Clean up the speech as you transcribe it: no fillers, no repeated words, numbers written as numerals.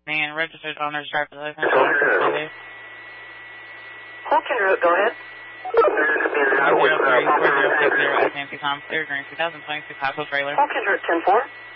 And registered owner's driver's license. Fulton Route, go ahead. 03406 Nancy Tom, Clear Green, 2022 Costco trailer. Fulton Route 10-4.